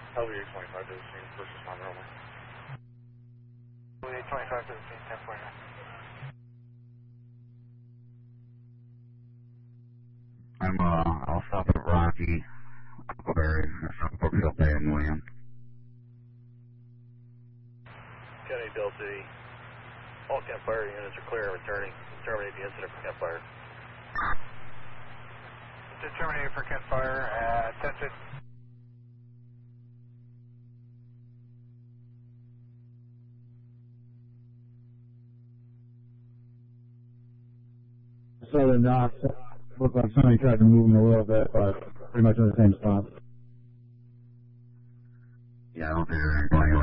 LVA 25 to the scene, first responder only. LVA 25 to the scene, 1049. I'll stop at Rocky, Aquaberry, Brookfield Bay, and William. Kennedy, Del City. All campfire units are clear and returning. Terminate the incident for campfire. Terminated for campfire at 10:50. Southern docks looked like somebody tried to move them a little bit, but pretty much in the same spot. Yeah, I don't think they're